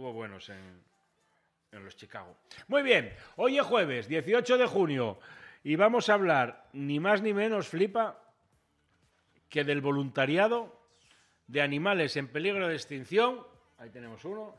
hubo buenos en los Chicago. Muy bien, hoy es jueves, 18 de junio, y vamos a hablar, ni más ni menos, flipa, que del voluntariado de animales en peligro de extinción. Ahí tenemos uno.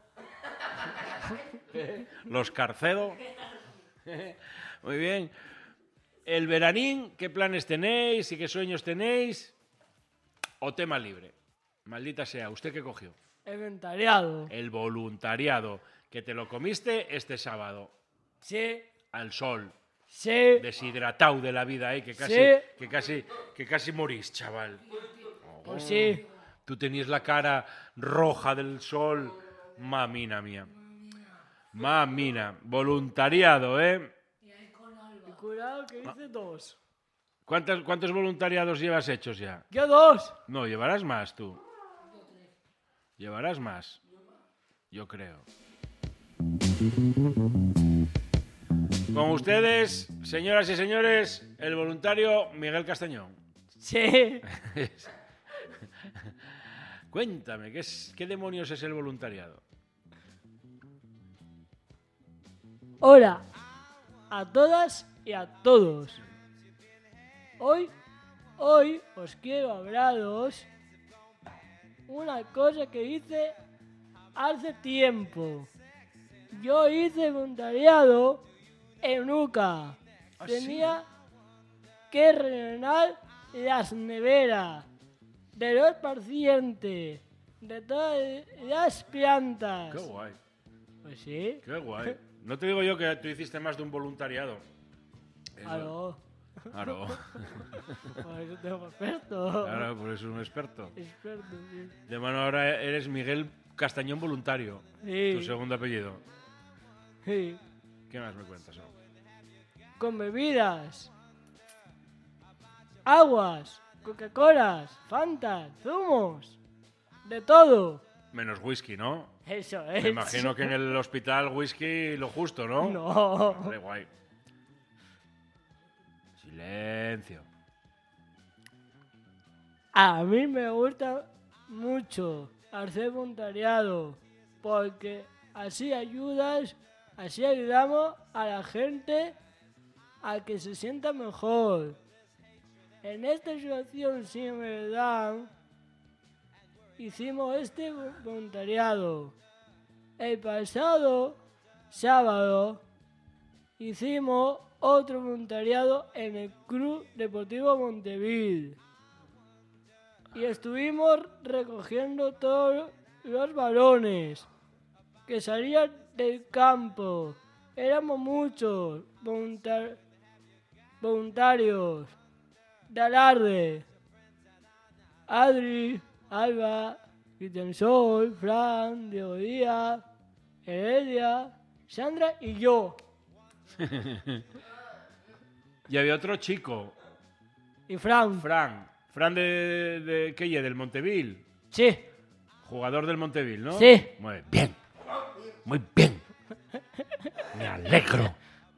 Los Carcedo. Muy bien. El veranín, ¿qué planes tenéis y qué sueños tenéis? O tema libre. Maldita sea, ¿usted qué cogió? El voluntariado. El voluntariado, que te lo comiste este sábado. Sí. Al sol. Sí. Deshidratado de la vida, que casi, sí. que casi morís, chaval. Pues sí. Tú tenías la cara roja del sol. Mamina mía. Mamina. Voluntariado, ¿eh? Y cuidado que hice 2. ¿Cuántos voluntariados llevas hechos ya? Yo 2. No, llevarás más tú. Llevarás más. Yo creo. Con ustedes, señoras y señores, el voluntario Miguel Castañón. Sí. Cuéntame, ¿qué demonios es el voluntariado? Hola a todas y a todos. Hoy os quiero hablaros una cosa que hice hace tiempo. Yo hice voluntariado en UCA. Tenía que rellenar las neveras de los pacientes, de todas las plantas. Qué guay. Pues sí. Qué guay. No te digo yo que tú hiciste más de un voluntariado. Claro. Claro. Por eso tengo experto. Claro, por eso es un experto. Experto, sí. De mano ahora eres Miguel Castañón Voluntario. Sí. Tu segundo apellido. Sí. ¿Qué más me cuentas? Con bebidas, aguas, Coca-Colas, Fantas, zumos, de todo. Menos whisky, ¿no? Eso es. Me imagino que en el hospital whisky lo justo, ¿no? No. Vale, guay. Silencio. A mí me gusta mucho hacer voluntariado porque así ayudamos a la gente a que se sienta mejor. En esta situación sin verdad hicimos este voluntariado. El pasado sábado hicimos otro voluntariado en el Club Deportivo Montevil. Y estuvimos recogiendo todos los balones que salían del campo. Éramos muchos voluntarios de alarde. Adri, Alba, Cristian Sol, Fran, Diego Díaz, Heredia, Sandra y yo. Y había otro chico. Y Fran. Fran de ¿qué? ¿Del Montevil? Sí. Jugador del Montevil, ¿no? Sí. Muy bien. Muy bien. Me alegro.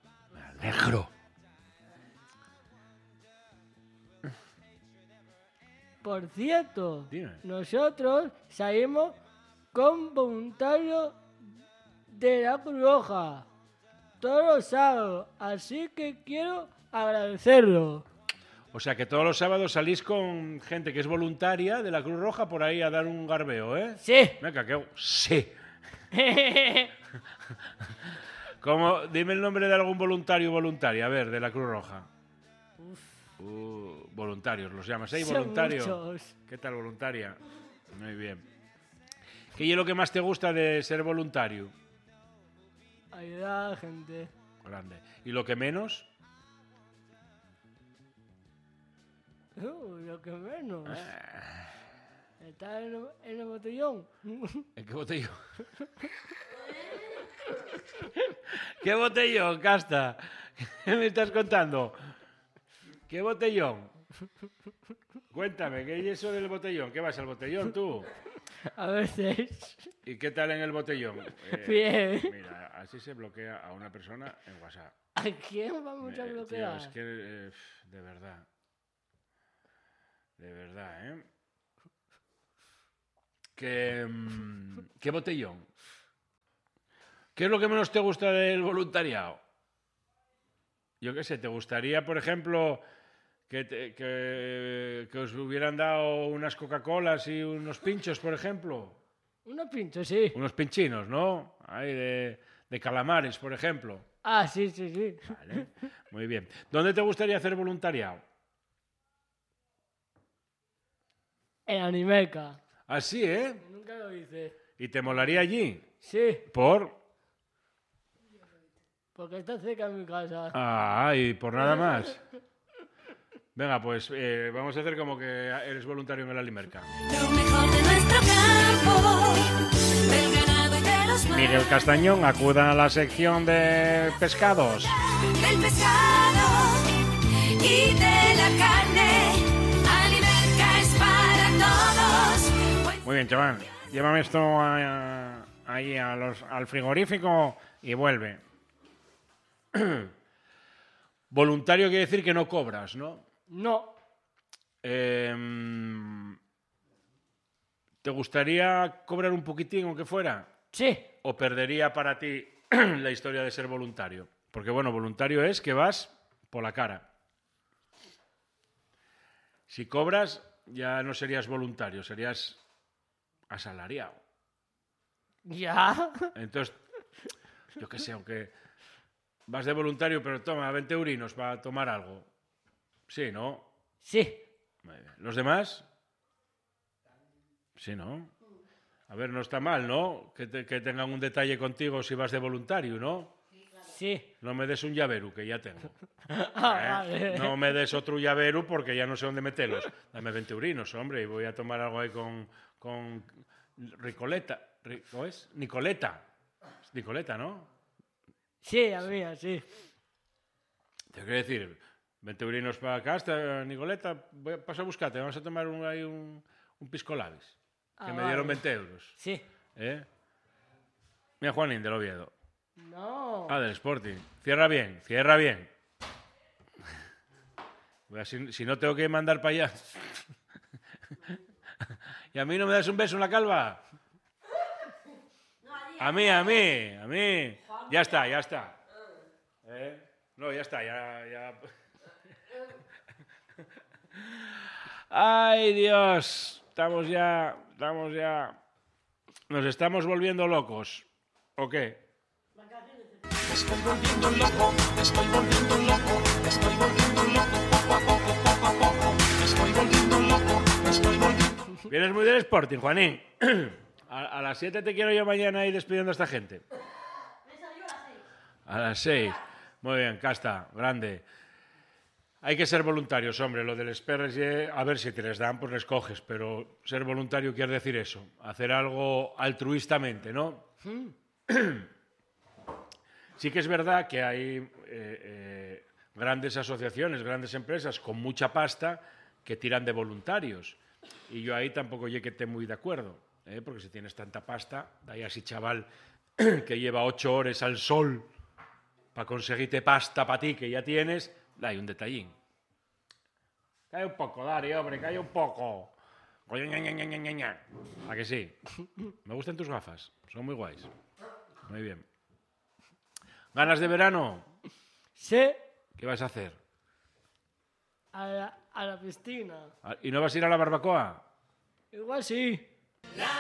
Por cierto, Dime. nosotros salimos con voluntarios de la Cruz Roja todos los sábados, así que quiero agradecerlo. O sea que todos los sábados salís con gente que es voluntaria de la Cruz Roja por ahí a dar un garbeo, ¿eh? Sí. Venga, sí. Dime el nombre de algún voluntario o voluntaria, a ver, de la Cruz Roja. Voluntarios, los llamas. ¿Eh? Son Voluntario. muchos. ¿Qué tal, voluntaria? Muy bien. ¿Qué es lo que más te gusta de ser voluntario? Ayudar a la gente. Grande. ¿Y lo que menos? Lo que menos. Está en el botellón. ¿En qué botellón? ¿Qué botellón, Casta? ¿Qué me estás contando? ¿Qué botellón? Cuéntame, ¿qué es eso del botellón? ¿Qué vas al botellón tú? A veces. ¿Y qué tal en el botellón? Bien. Mira, así se bloquea a una persona en WhatsApp. ¿A quién vamos a bloquear? Tío, es que, de verdad. De verdad, ¿eh? ¿Qué botellón? ¿Qué es lo que menos te gusta del voluntariado? Yo qué sé, ¿te gustaría, por ejemplo, que os hubieran dado unas Coca-Colas y unos pinchos, por ejemplo? Unos pinchos, sí. Unos pinchinos, ¿no? Ahí de calamares, por ejemplo. Ah, sí, sí, sí. Vale, muy bien. ¿Dónde te gustaría hacer voluntariado? En Animeca. Así, ¿eh? Nunca lo hice. ¿Y te molaría allí? Sí, ¿Por? porque está cerca de mi casa. Ah, y por nada más. Venga, pues vamos a hacer como que eres voluntario en el Alimerca. Lo mejor de nuestro campo, del ganado y de los mares, Miguel Castañón, acuda a la sección de pescados. del pescado y de la carne. Alimerca es para todos. Muy bien, chaval. Llévame esto ahí al frigorífico y vuelve. Voluntario quiere decir que no cobras, ¿no? No, ¿Te gustaría cobrar un poquitín, aunque fuera? sí, ¿O perdería para ti la historia de ser voluntario? Porque, bueno, voluntario es que vas por la cara. Si cobras, ya no serías voluntario, serías asalariado. ya. Entonces, yo qué sé, aunque vas de voluntario, pero toma 20 eurinos para tomar algo. Sí, ¿no? Sí, Muy bien. ¿Los demás? Sí, ¿no? A ver, no está mal, ¿no? Que tengan un detalle contigo si vas de voluntario, ¿no? sí. No me des un llavero, que ya tengo. Ah, vale. No me des otro llavero porque ya no sé dónde meterlos. Dame 20 eurinos, hombre, y voy a tomar algo ahí con Ricoleta. ¿Cómo es? Nicoleta. Es Nicoleta, ¿no? Sí, amiga, sí. Te quiero decir, 20 eurinos para acá, hasta Nicoleta, paso a buscarte, vamos a tomar ahí un pisco labis, que Ah, me dieron vale. 20 euros. Sí. ¿Eh? Mira, Juanín, del Oviedo. No. Ah, del Sporting. Cierra bien, cierra bien. Si no tengo que mandar para allá. ¿Y a mí no me das un beso en la calva? A mí. Ya está. No, ya está, ya. Ay, Dios. Estamos ya. Nos estamos volviendo locos. ¿O qué? Vienes muy del Sporting, Juanín. A las 7 te quiero yo mañana ir despidiendo a esta gente. A las 6. Muy bien, Casta, grande. Hay que ser voluntarios, hombre. Lo del SPRS, a ver si te les dan, pues les coges. Pero ser voluntario quiere decir eso. Hacer algo altruistamente, ¿no? Sí que es verdad que hay grandes asociaciones, grandes empresas con mucha pasta que tiran de voluntarios. Y yo ahí tampoco llegué que esté muy de acuerdo. Porque si tienes tanta pasta, hay así chaval que lleva 8 horas al sol para conseguirte pasta para ti que ya tienes, hay un detallín. Cae un poco, Dari, hombre, cae un poco. ¿A que sí? Me gustan tus gafas, son muy guays. Muy bien. ¿Ganas de verano? Sí, ¿Qué vas a hacer? a la piscina. ¿Y no vas a ir a la barbacoa? Igual sí.